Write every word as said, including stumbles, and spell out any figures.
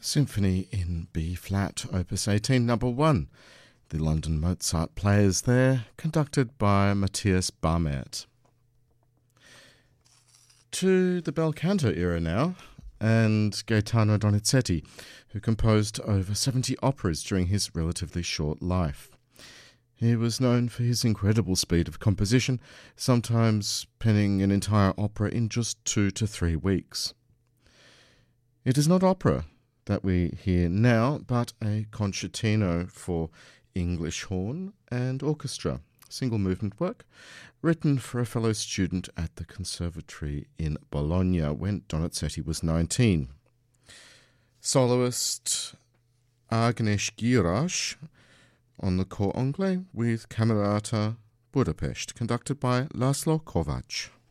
Symphony in B-flat, Opus eighteen, number one. The London Mozart Players there, conducted by Matthias Barmert. To the bel canto era now, and Gaetano Donizetti, who composed over seventy operas during his relatively short life. He was known for his incredible speed of composition, sometimes penning an entire opera in just two to three weeks. It is not opera that we hear now, but a concertino for English horn and orchestra, single movement work, written for a fellow student at the Conservatory in Bologna when Donizetti was nineteen. Soloist Agnes Giras on the cor anglais with Camerata Budapest, conducted by Laszlo Kovács.